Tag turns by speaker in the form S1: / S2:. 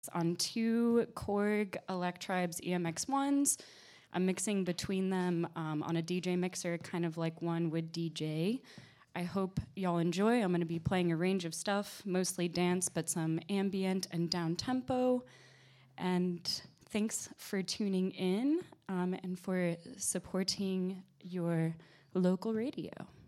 S1: on two Korg Electribes EMX1s. I'm mixing between them on a DJ mixer, kind of like one would DJ. I hope y'all enjoy. I'm going to be playing a range of stuff, mostly dance, but some ambient and down-tempo. And thanks for tuning in and for supporting your local radio.